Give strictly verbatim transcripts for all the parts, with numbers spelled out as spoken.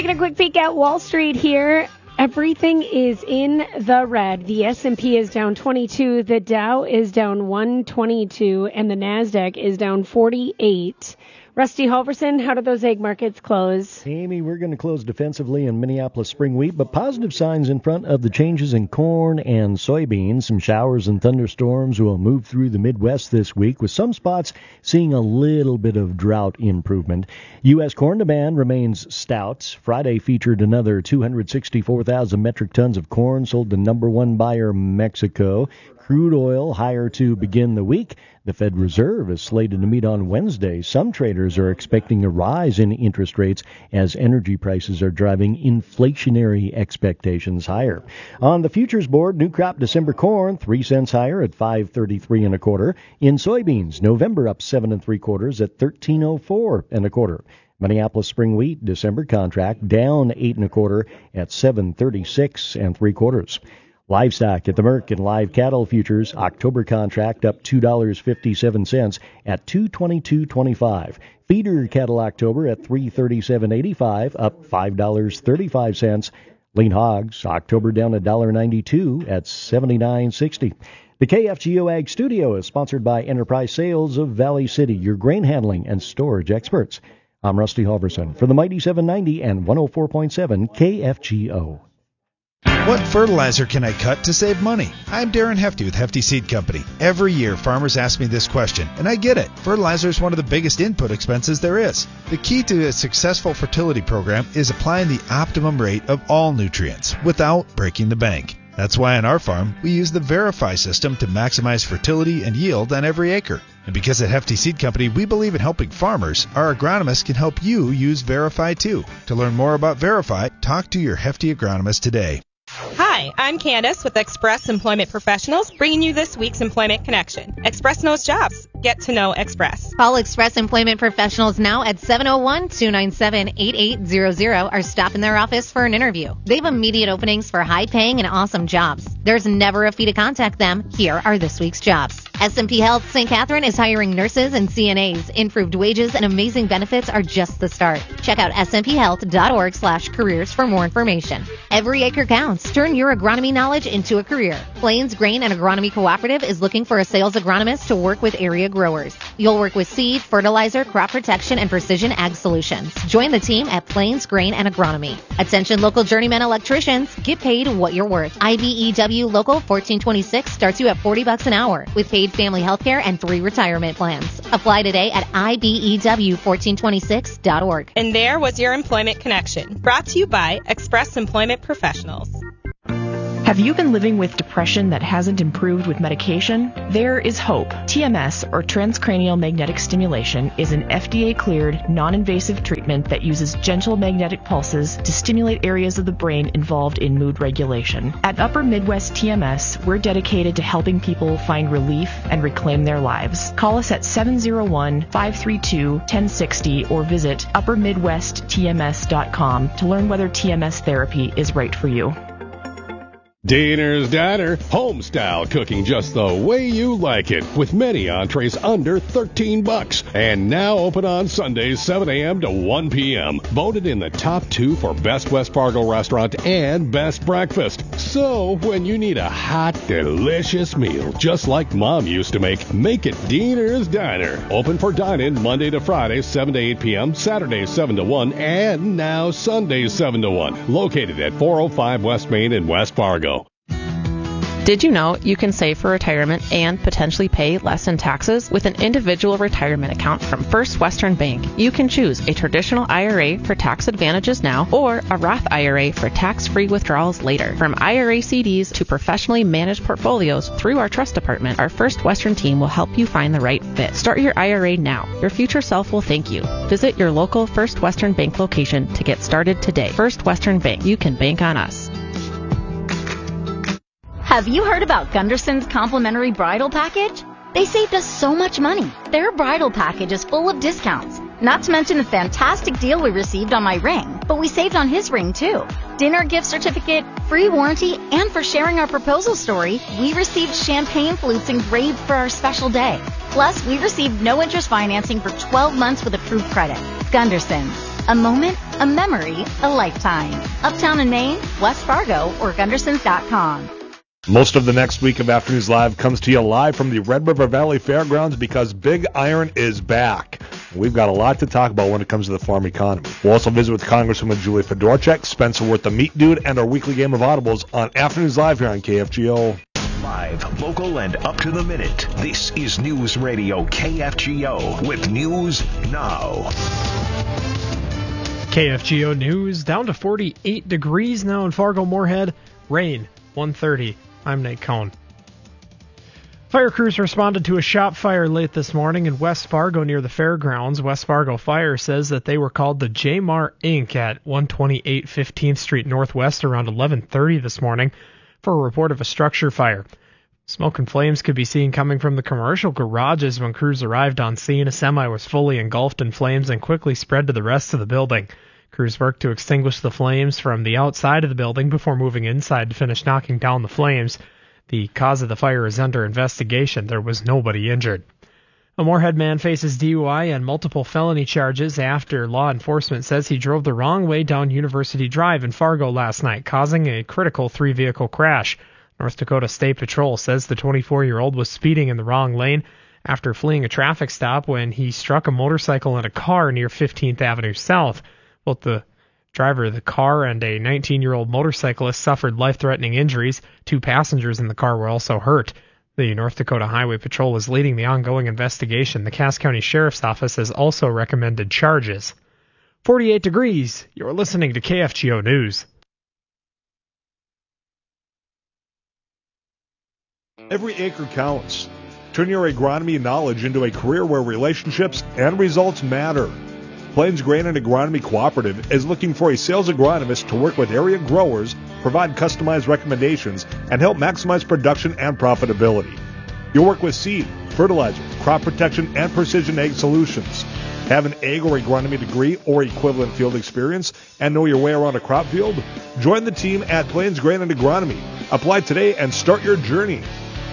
Taking a quick peek at Wall Street here. Everything is in the red. The S and P is down twenty-two, the Dow is down one twenty-two, and the NASDAQ is down forty-eight. Rusty Halverson, how do those egg markets close? Amy, we're going to close defensively in Minneapolis spring wheat, but positive signs in front of the changes in corn and soybeans. Some showers and thunderstorms will move through the Midwest this week, with some spots seeing a little bit of drought improvement. U S corn demand remains stout. Friday featured another two hundred sixty-four thousand metric tons of corn sold to number one buyer Mexico. Crude oil higher to begin the week. The Fed Reserve is slated to meet on Wednesday. Some traders are expecting a rise in interest rates as energy prices are driving inflationary expectations higher. On the futures board, new crop December corn, three cents higher at five thirty-three and a quarter. In soybeans, November up seven and three quarters at thirteen oh four and a quarter. Minneapolis spring wheat, December contract down eight and a quarter at seven thirty-six and three quarters. Livestock at the Merck and live cattle futures, October contract up two dollars and fifty-seven cents at two twenty-two twenty-five. Feeder cattle October at three thirty-seven eighty-five, up five dollars and thirty-five cents. Lean hogs, October down one dollar and ninety-two at seventy-nine sixty. The K F G O Ag Studio is sponsored by Enterprise Sales of Valley City, your grain handling and storage experts. I'm Rusty Halverson for the Mighty seven ninety and one oh four point seven K F G O. What fertilizer can I cut to save money? I'm Darren Hefty with Hefty Seed Company. Every year, farmers ask me this question, and I get it. Fertilizer is one of the biggest input expenses there is. The key to a successful fertility program is applying the optimum rate of all nutrients without breaking the bank. That's why on our farm, we use the Verify system to maximize fertility and yield on every acre. And because at Hefty Seed Company, we believe in helping farmers, our agronomists can help you use Verify too. To learn more about Verify, talk to your Hefty agronomist today. Hi, I'm Candace with Express Employment Professionals, bringing you this week's Employment Connection. Express knows jobs. Get to know Express. Call Express Employment Professionals now at seven oh one, two nine seven, eight eight zero zero or stop in their office for an interview. They have immediate openings for high-paying and awesome jobs. There's never a fee to contact them. Here are this week's jobs. S and P Health Saint Catherine is hiring nurses and C N As. Improved wages and amazing benefits are just the start. Check out smthealth.org slash careers for more information. Every acre counts. Turn your agronomy knowledge into a career. Plains Grain and Agronomy Cooperative is looking for a sales agronomist to work with area growers. You'll work with seed, fertilizer, crop protection, and precision ag solutions. Join the team at Plains Grain and Agronomy. Attention local journeyman electricians, get paid what you're worth. I B E W Local fourteen twenty-six starts you at forty bucks an hour with paid family health care and three retirement plans. Apply today at I B E W fourteen twenty-six dot org. And there was your Employment Connection, brought to you by Express Employment Professionals. Have you been living with depression that hasn't improved with medication? There is hope. T M S, or transcranial magnetic stimulation, is an F D A-cleared, non-invasive treatment that uses gentle magnetic pulses to stimulate areas of the brain involved in mood regulation. At Upper Midwest T M S, we're dedicated to helping people find relief and reclaim their lives. Call us at seven oh one, five three two, one oh six oh or visit upper midwest t m s dot com to learn whether T M S therapy is right for you. Diner's Diner, home style cooking just the way you like it, with many entrees under thirteen bucks, and now open on Sundays seven a.m. to one p.m. Voted in the top two for Best West Fargo Restaurant and Best Breakfast. So when you need a hot, delicious meal, just like Mom used to make, make it Diner's Diner. Open for dine-in Monday to Friday seven to eight p.m., Saturdays seven to one, and now Sundays seven to one. Located at four oh five West Main in West Fargo. Did you know you can save for retirement and potentially pay less in taxes with an individual retirement account from First Western Bank? You can choose a traditional I R A for tax advantages now or a Roth I R A for tax-free withdrawals later. From I R A C Ds to professionally managed portfolios through our trust department, our First Western team will help you find the right fit. Start your I R A now. Your future self will thank you. Visit your local First Western Bank location to get started today. First Western Bank. You can bank on us. Have you heard about Gunderson's complimentary bridal package? They saved us so much money. Their bridal package is full of discounts, not to mention the fantastic deal we received on my ring, but we saved on his ring too. Dinner gift certificate, free warranty, and for sharing our proposal story, we received champagne flutes engraved for our special day. Plus, we received no interest financing for twelve months with approved credit. Gunderson's, A moment, a memory, a lifetime. Uptown in Maine, West Fargo, or Gundersons dot com. Most of the next week of Afternoons Live comes to you live from the Red River Valley Fairgrounds because Big Iron is back. We've got a lot to talk about when it comes to the farm economy. We'll also visit with Congresswoman Julie Fedorchak, Spencer Worth, the Meat Dude, and our weekly game of audibles on Afternoons Live here on K F G O. Live, local, and up to the minute. This is News Radio K F G O with News Now. K F G O News, down to forty-eight degrees now in Fargo-Moorhead. Rain, one thirty. I'm Nate Cohn. Fire crews responded to a shop fire late this morning in West Fargo near the fairgrounds. West Fargo Fire says that they were called the J M A R Incorporated at one twenty-eight fifteenth Street Northwest around eleven thirty this morning for a report of a structure fire. Smoke and flames could be seen coming from the commercial garages when crews arrived on scene. A semi was fully engulfed in flames and quickly spread to the rest of the building. Crews worked to extinguish the flames from the outside of the building before moving inside to finish knocking down the flames. The cause of the fire is under investigation. There was nobody injured. A Moorhead man faces D U I and multiple felony charges after law enforcement says he drove the wrong way down University Drive in Fargo last night, causing a critical three-vehicle crash. North Dakota State Patrol says the twenty-four-year-old was speeding in the wrong lane after fleeing a traffic stop when he struck a motorcycle and a car near fifteenth Avenue South. Both the driver of the car and a nineteen-year-old motorcyclist suffered life-threatening injuries. Two passengers in the car were also hurt. The North Dakota Highway Patrol is leading the ongoing investigation. The Cass County Sheriff's Office has also recommended charges. forty-eight degrees. You're listening to K F G O News. Every acre counts. Turn your agronomy knowledge into a career where relationships and results matter. Plains Grain and Agronomy Cooperative is looking for a sales agronomist to work with area growers, provide customized recommendations, and help maximize production and profitability. You'll work with seed, fertilizer, crop protection, and precision ag solutions. Have an ag or agronomy degree or equivalent field experience and know your way around a crop field? Join the team at Plains Grain and Agronomy. Apply today and start your journey.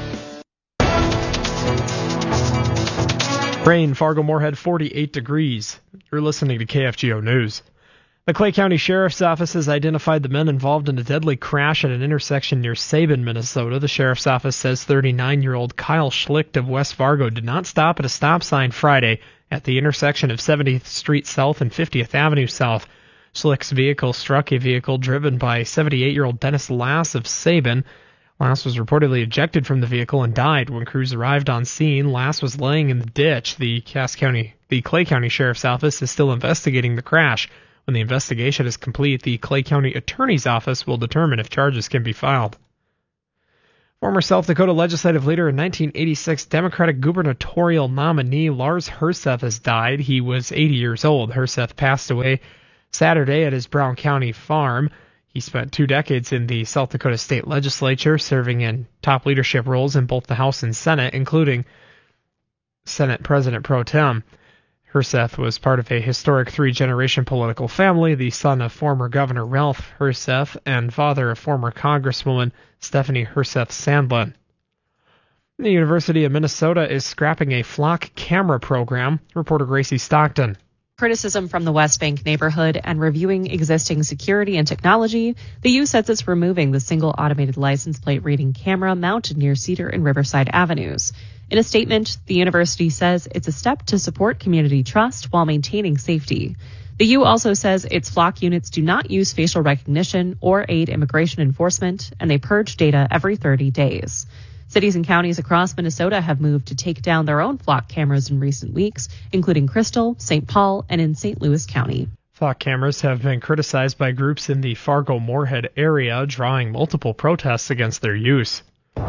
Rain, Fargo-Moorhead, forty-eight degrees. You're listening to K F G O News. The Clay County Sheriff's Office has identified the men involved in a deadly crash at an intersection near Sabin, Minnesota. The Sheriff's Office says thirty-nine-year-old Kyle Schlicht of West Fargo did not stop at a stop sign Friday at the intersection of seventieth Street South and fiftieth Avenue South. Schlicht's vehicle struck a vehicle driven by seventy-eight-year-old Dennis Lass of Sabin. Lass was reportedly ejected from the vehicle and died. When crews arrived on scene, Lass was laying in the ditch. The Cass County, the Clay County Sheriff's Office is still investigating the crash. When the investigation is complete, the Clay County Attorney's Office will determine if charges can be filed. Former South Dakota legislative leader and nineteen eighty-six Democratic gubernatorial nominee Lars Herseth has died. He was eighty years old. Herseth passed away Saturday at his Brown County farm. He spent two decades in the South Dakota State Legislature, serving in top leadership roles in both the House and Senate, including Senate President Pro Tem. Herseth was part of a historic three-generation political family, the son of former Governor Ralph Herseth and father of former Congresswoman Stephanie Herseth Sandlin. The University of Minnesota is scrapping a flock camera program. Reporter Gracie Stockton. Criticism from the West Bank neighborhood and reviewing existing security and technology, the U says it's removing the single automated license plate reading camera mounted near Cedar and Riverside Avenues. In a statement, the university says it's a step to support community trust while maintaining safety. The U also says its flock units do not use facial recognition or aid immigration enforcement, and they purge data every thirty days. Cities and counties across Minnesota have moved to take down their own flock cameras in recent weeks, including Crystal, Saint Paul, and in Saint Louis County. Flock cameras have been criticized by groups in the Fargo-Moorhead area, drawing multiple protests against their use.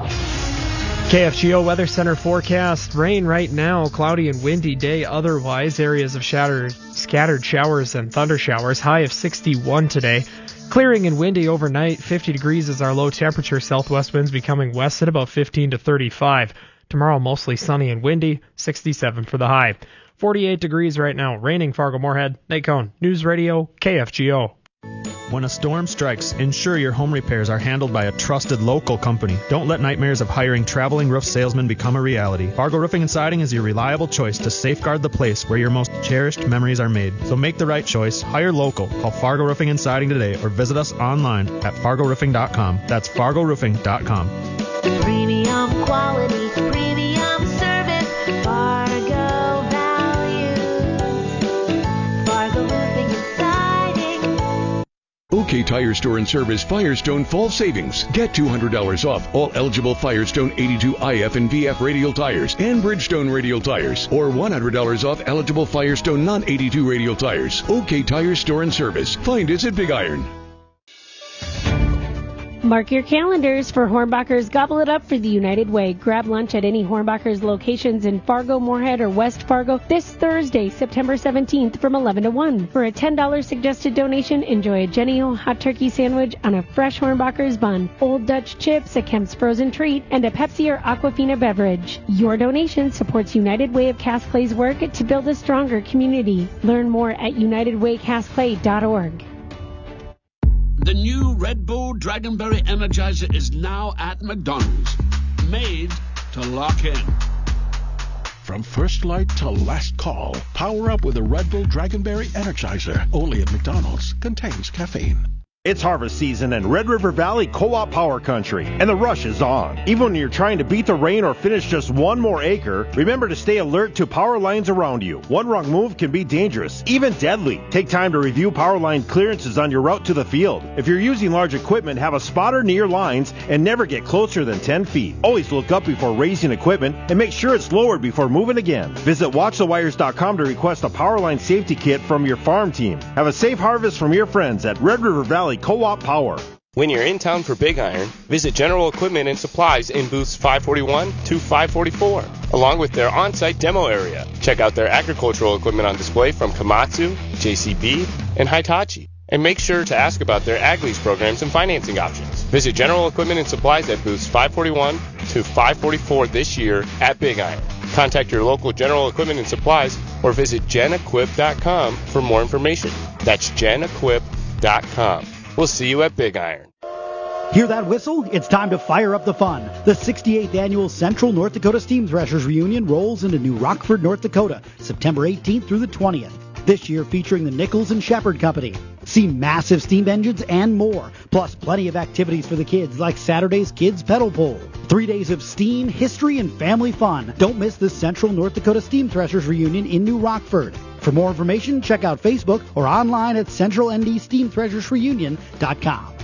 K F G O Weather Center forecast. Rain right now, cloudy and windy day otherwise. Areas of shattered, scattered showers and thunder showers. High of sixty-one today. Clearing and windy overnight. fifty degrees is our low temperature. Southwest winds becoming west at about fifteen to thirty-five. Tomorrow mostly sunny and windy. sixty-seven for the high. forty-eight degrees right now. Raining Fargo-Moorhead. Nate Cohn, News Radio K F G O. When a storm strikes, ensure your home repairs are handled by a trusted local company. Don't let nightmares of hiring traveling roof salesmen become a reality. Fargo Roofing and Siding is your reliable choice to safeguard the place where your most cherished memories are made. So make the right choice. Hire local. Call Fargo Roofing and Siding today or visit us online at fargo roofing dot com. That's fargo roofing dot com. Premium quality, premium service, Fargo values, Fargo Roofing and Siding. OK Tire Store and Service Firestone Fall Savings. Get two hundred dollars off all eligible Firestone eighty-two I F and V F radial tires and Bridgestone radial tires, or one hundred dollars off eligible Firestone non eighty-two radial tires. OK Tire Store and Service. Find us at Big Iron. Mark your calendars for Hornbacher's Gobble It Up for the United Way. Grab lunch at any Hornbacher's locations in Fargo, Moorhead, or West Fargo this Thursday, September seventeenth from eleven to one. For a ten dollars suggested donation, enjoy a Jenny O hot turkey sandwich on a fresh Hornbacher's bun, Old Dutch chips, a Kemp's frozen treat, and a Pepsi or Aquafina beverage. Your donation supports United Way of Cass Clay's work to build a stronger community. Learn more at united way cass clay dot org. The new Red Bull Dragonberry Energizer is now at McDonald's. Made to lock in. From first light to last call, power up with a Red Bull Dragonberry Energizer. Only at McDonald's. Contains caffeine. It's harvest season in Red River Valley Co-op Power Country, and the rush is on. Even when you're trying to beat the rain or finish just one more acre, remember to stay alert to power lines around you. One wrong move can be dangerous, even deadly. Take time to review power line clearances on your route to the field. If you're using large equipment, have a spotter near lines and never get closer than ten feet. Always look up before raising equipment and make sure it's lowered before moving again. Visit watch the wires dot com to request a power line safety kit from your farm team. Have a safe harvest from your friends at Red River Valley Co-op Power. When you're in town for Big Iron, visit General Equipment and Supplies in booths five forty-one to five forty-four, along with their on-site demo area. Check out their agricultural equipment on display from Komatsu, J C B, and Hitachi. And make sure to ask about their ag lease programs and financing options. Visit General Equipment and Supplies at booths five forty-one to five forty-four this year at Big Iron. Contact your local General Equipment and Supplies or visit gen equip dot com for more information. That's gen equip dot com. We'll see you at Big Iron. Hear that whistle? It's time to fire up the fun. The sixty-eighth Annual Central North Dakota Steam Threshers Reunion rolls into New Rockford, North Dakota, September eighteenth through the twentieth. This year featuring the Nichols and Shepherd Company. See massive steam engines and more, plus plenty of activities for the kids like Saturday's Kids Pedal Pull. Three days of steam, history, and family fun. Don't miss the Central North Dakota Steam Threshers Reunion in New Rockford. For more information, check out Facebook or online at central n d steam threshers reunion dot com.